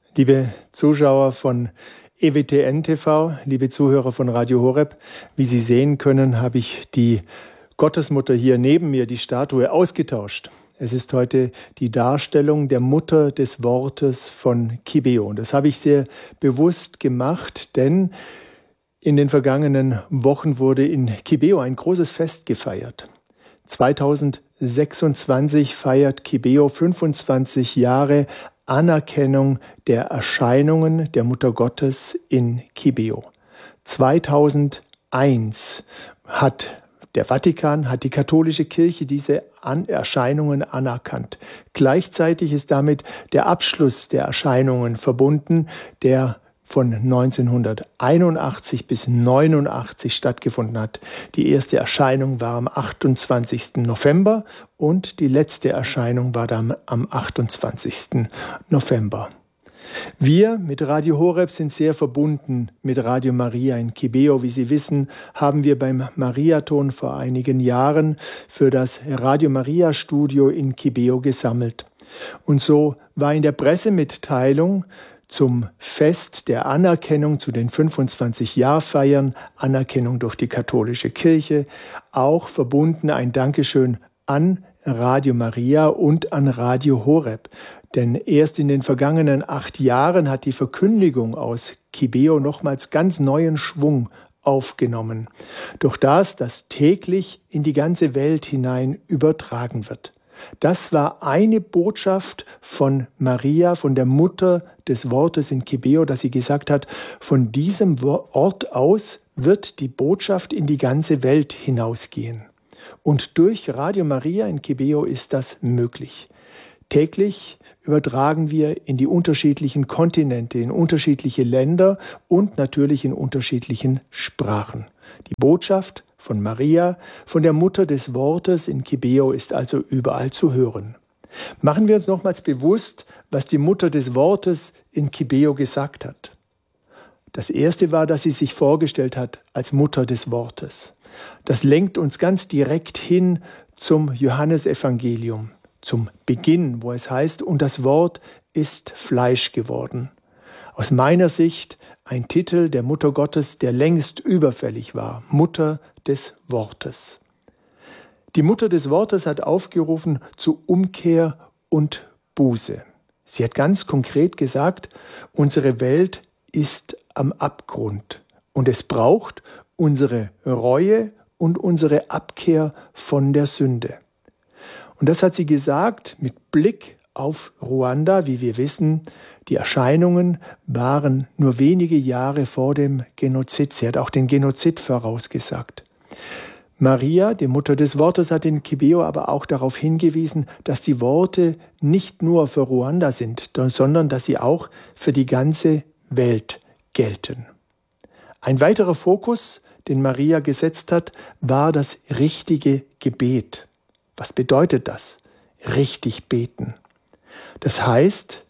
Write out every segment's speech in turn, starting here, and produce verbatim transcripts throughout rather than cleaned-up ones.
Liebe Zuschauer von E W T N T V, liebe Zuhörer von Radio Horeb, wie Sie sehen können, habe ich die Gottesmutter hier neben mir, die Statue, ausgetauscht. Es ist heute die Darstellung der Mutter des Wortes von Kibeho. Und das habe ich sehr bewusst gemacht, denn in den vergangenen Wochen wurde in Kibeho ein großes Fest gefeiert. zweitausendsechsundzwanzig feiert Kibeho fünfundzwanzig Jahre Anerkennung der Erscheinungen der Mutter Gottes in Kibeho. zweitausendeins hat der Vatikan, hat die katholische Kirche diese An- Erscheinungen anerkannt. Gleichzeitig ist damit der Abschluss der Erscheinungen verbunden, der von neunzehnhunderteinundachtzig bis neunundachtzig stattgefunden hat. Die erste Erscheinung war am achtundzwanzigsten November und die letzte Erscheinung war dann am achtundzwanzigsten November. Wir mit Radio Horeb sind sehr verbunden mit Radio Maria in Kibeho. Wie Sie wissen, haben wir beim Mariathon vor einigen Jahren für das Radio Maria Studio in Kibeho gesammelt. Und so war in der Pressemitteilung zum Fest der Anerkennung, zu den fünfundzwanzig-Jahr-Feiern, Anerkennung durch die katholische Kirche, auch verbunden ein Dankeschön an Radio Maria und an Radio Horeb. Denn erst in den vergangenen acht Jahren hat die Verkündigung aus Kibeho nochmals ganz neuen Schwung aufgenommen. Durch das, das täglich in die ganze Welt hinein übertragen wird. Das war eine Botschaft von Maria, von der Mutter des Wortes in Kibeho, dass sie gesagt hat, von diesem Ort aus wird die Botschaft in die ganze Welt hinausgehen. Und durch Radio Maria in Kibeho ist das möglich. Täglich übertragen wir in die unterschiedlichen Kontinente, in unterschiedliche Länder und natürlich in unterschiedlichen Sprachen. Die Botschaft von Maria, von der Mutter des Wortes in Kibeho ist also überall zu hören. Machen wir uns nochmals bewusst, was die Mutter des Wortes in Kibeho gesagt hat. Das erste war, dass sie sich vorgestellt hat als Mutter des Wortes. Das lenkt uns ganz direkt hin zum Johannesevangelium, zum Beginn, wo es heißt, und das Wort ist Fleisch geworden. Aus meiner Sicht ein Titel der Mutter Gottes, der längst überfällig war, Mutter des Wortes. Die Mutter des Wortes hat aufgerufen zu Umkehr und Buße. Sie hat ganz konkret gesagt, unsere Welt ist am Abgrund und es braucht unsere Reue und unsere Abkehr von der Sünde. Und das hat sie gesagt mit Blick auf Ruanda, wie wir wissen. Die Erscheinungen waren nur wenige Jahre vor dem Genozid. Sie hat auch den Genozid vorausgesagt. Maria, die Mutter des Wortes, hat in Kibeho aber auch darauf hingewiesen, dass die Worte nicht nur für Ruanda sind, sondern dass sie auch für die ganze Welt gelten. Ein weiterer Fokus, den Maria gesetzt hat, war das richtige Gebet. Was bedeutet das? Richtig beten. Das heißt,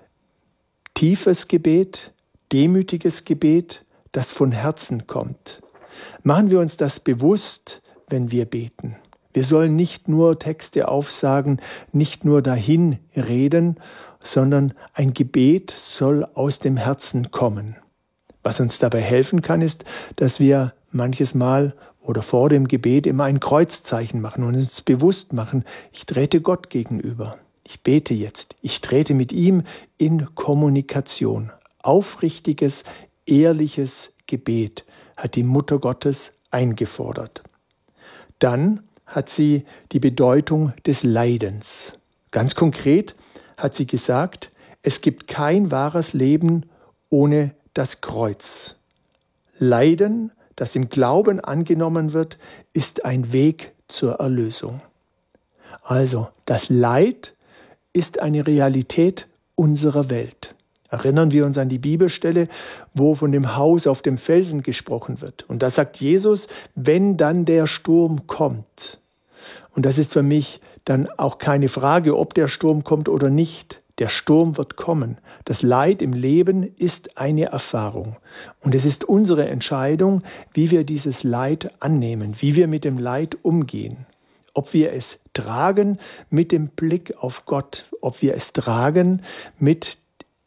tiefes Gebet, demütiges Gebet, das von Herzen kommt. Machen wir uns das bewusst, wenn wir beten. Wir sollen nicht nur Texte aufsagen, nicht nur dahin reden, sondern ein Gebet soll aus dem Herzen kommen. Was uns dabei helfen kann, ist, dass wir manches Mal oder vor dem Gebet immer ein Kreuzzeichen machen und uns bewusst machen, ich trete Gott gegenüber. Ich bete jetzt. Ich trete mit ihm in Kommunikation. Aufrichtiges, ehrliches Gebet hat die Mutter Gottes eingefordert. Dann hat sie die Bedeutung des Leidens. Ganz konkret hat sie gesagt, es gibt kein wahres Leben ohne das Kreuz. Leiden, das im Glauben angenommen wird, ist ein Weg zur Erlösung. Also, das Leid ist eine Realität unserer Welt. Erinnern wir uns an die Bibelstelle, wo von dem Haus auf dem Felsen gesprochen wird. Und da sagt Jesus, wenn dann der Sturm kommt. Und das ist für mich dann auch keine Frage, ob der Sturm kommt oder nicht. Der Sturm wird kommen. Das Leid im Leben ist eine Erfahrung. Und es ist unsere Entscheidung, wie wir dieses Leid annehmen, wie wir mit dem Leid umgehen. Ob wir es tragen mit dem Blick auf Gott, ob wir es tragen mit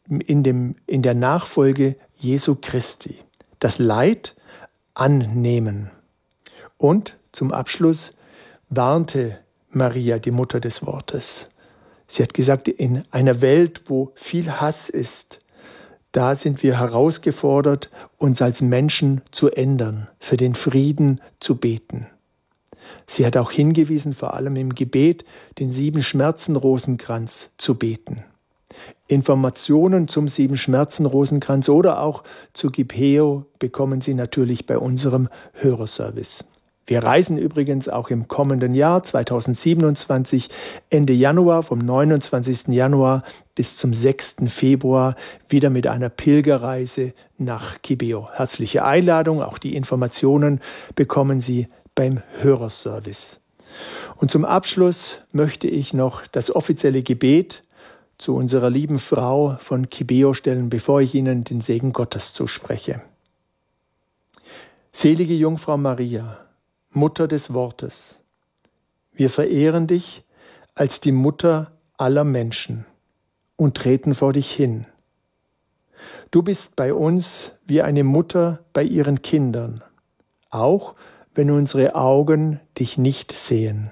in, dem, in der Nachfolge Jesu Christi. Das Leid annehmen. Und zum Abschluss warnte Maria, die Mutter des Wortes. Sie hat gesagt, in einer Welt, wo viel Hass ist, da sind wir herausgefordert, uns als Menschen zu ändern, für den Frieden zu beten. Sie hat auch hingewiesen, vor allem im Gebet, den Sieben-Schmerzen-Rosenkranz zu beten. Informationen zum Sieben-Schmerzen-Rosenkranz oder auch zu Gibeo bekommen Sie natürlich bei unserem Hörerservice. Wir reisen übrigens auch im kommenden Jahr zweitausendsiebenundzwanzig Ende Januar, vom neunundzwanzigsten Januar bis zum sechsten Februar wieder mit einer Pilgerreise nach Gibeo. Herzliche Einladung, auch die Informationen bekommen Sie beim Hörerservice. Und zum Abschluss möchte ich noch das offizielle Gebet zu unserer lieben Frau von Gibeo stellen, bevor ich Ihnen den Segen Gottes zuspreche. Selige Jungfrau Maria, Mutter des Wortes, wir verehren dich als die Mutter aller Menschen und treten vor dich hin. Du bist bei uns wie eine Mutter bei ihren Kindern, auch wenn unsere Augen dich nicht sehen.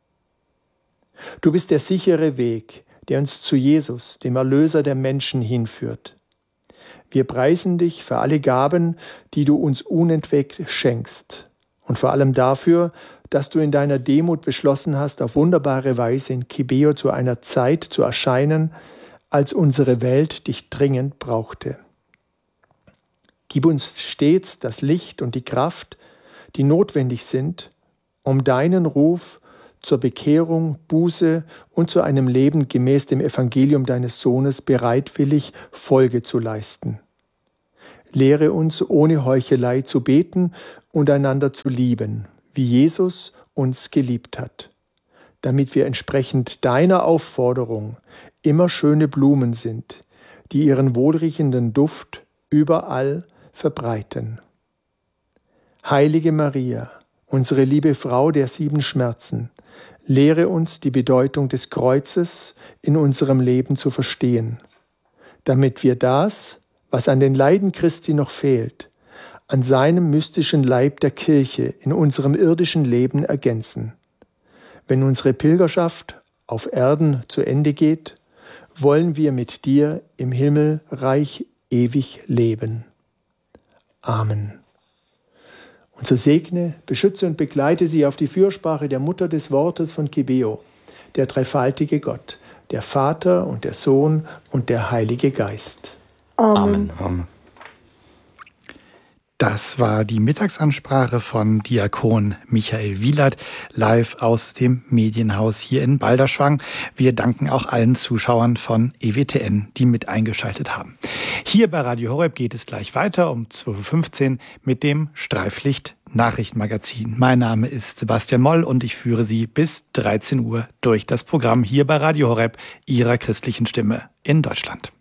Du bist der sichere Weg, der uns zu Jesus, dem Erlöser der Menschen, hinführt. Wir preisen dich für alle Gaben, die du uns unentwegt schenkst. Und vor allem dafür, dass du in deiner Demut beschlossen hast, auf wunderbare Weise in Gibeo zu einer Zeit zu erscheinen, als unsere Welt dich dringend brauchte. Gib uns stets das Licht und die Kraft, die notwendig sind, um deinen Ruf zur Bekehrung, Buße und zu einem Leben gemäß dem Evangelium deines Sohnes bereitwillig Folge zu leisten. Lehre uns, ohne Heuchelei zu beten und einander zu lieben, wie Jesus uns geliebt hat, damit wir entsprechend deiner Aufforderung immer schöne Blumen sind, die ihren wohlriechenden Duft überall verbreiten. Heilige Maria, unsere liebe Frau der sieben Schmerzen, lehre uns die Bedeutung des Kreuzes in unserem Leben zu verstehen, damit wir das, was an den Leiden Christi noch fehlt, an seinem mystischen Leib der Kirche in unserem irdischen Leben ergänzen. Wenn unsere Pilgerschaft auf Erden zu Ende geht, wollen wir mit dir im Himmelreich ewig leben. Amen. Und so segne, beschütze und begleite sie auf die Fürsprache der Mutter des Wortes von Gibeo, der dreifaltige Gott, der Vater und der Sohn und der Heilige Geist. Amen. Amen. Das war die Mittagsansprache von Diakon Michael Wielert, live aus dem Medienhaus hier in Balderschwang. Wir danken auch allen Zuschauern von E W T N, die mit eingeschaltet haben. Hier bei Radio Horeb geht es gleich weiter um zwölf Uhr fünfzehn mit dem Streiflicht-Nachrichtenmagazin. Mein Name ist Sebastian Moll und ich führe Sie bis dreizehn Uhr durch das Programm hier bei Radio Horeb, Ihrer christlichen Stimme in Deutschland.